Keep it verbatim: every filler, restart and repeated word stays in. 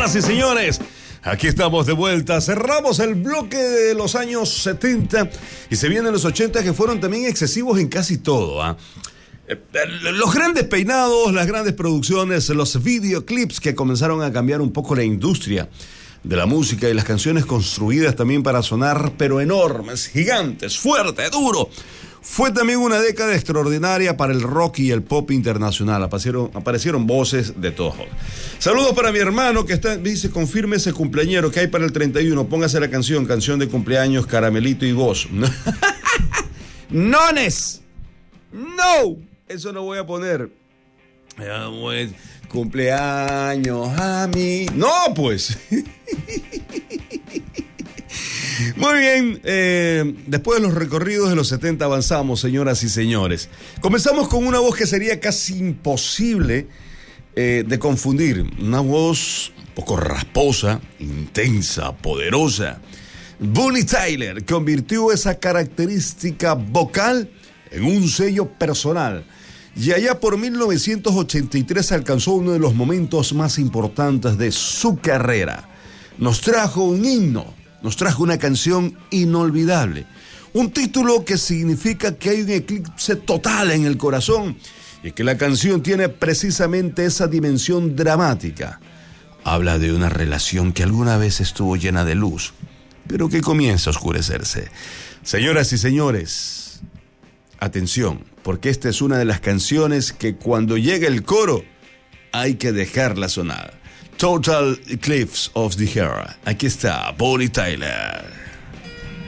Señoras y señores, aquí estamos de vuelta. Cerramos el bloque de los años setenta y se vienen los ochenta, que fueron también excesivos en casi todo, ¿ah? Los grandes peinados, las grandes producciones, los videoclips que comenzaron a cambiar un poco la industria de la música y las canciones construidas también para sonar, pero enormes, gigantes, fuerte, duro. Fue también una década extraordinaria para el rock y el pop internacional. Aparecieron, aparecieron voces de todos. Saludos para mi hermano que está, dice, confirme ese cumpleañero que hay para el treinta y uno. Póngase la canción, canción de cumpleaños, Caramelito y voz. ¡Nones! ¡No! Eso no voy a poner. Cumpleaños a mí. ¡No, pues! Muy bien, eh, después de los recorridos de los setenta avanzamos, señoras y señores. Comenzamos con una voz que sería casi imposible eh, de confundir. Una voz un poco rasposa, intensa, poderosa. Bonnie Tyler convirtió esa característica vocal en un sello personal. Y allá por mil novecientos ochenta y tres alcanzó uno de los momentos más importantes de su carrera. Nos trajo un himno. Nos trajo una canción inolvidable, un título que significa que hay un eclipse total en el corazón y que la canción tiene precisamente esa dimensión dramática. Habla de una relación que alguna vez estuvo llena de luz, pero que comienza a oscurecerse. Señoras y señores, atención, porque esta es una de las canciones que cuando llega el coro hay que dejarla sonar. Total Eclipse of the Heart. Aquí está Bonnie Tyler.